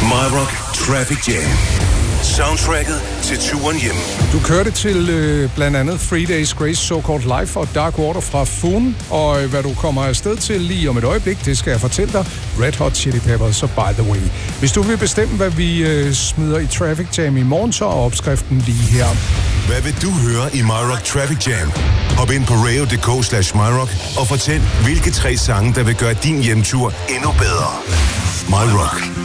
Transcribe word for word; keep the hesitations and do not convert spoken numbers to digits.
MyRock Traffic Jam. Soundtracket til turen hjem. Du kørte til øh, blandt andet Three Days Grace, So-Called Life og Dark Water fra Foon, og øh, hvad du kommer afsted til lige om et øjeblik, det skal jeg fortælle dig. Red Hot Chili Peppers, så by the way. Hvis du vil bestemme, hvad vi øh, smider i Traffic Jam i morgen, så er opskriften lige her. Hvad vil du høre i MyRock Traffic Jam? Hop ind på radio punktum d k slash myrock og fortæl, hvilke tre sange, der vil gøre din hjemtur endnu bedre. MyRock.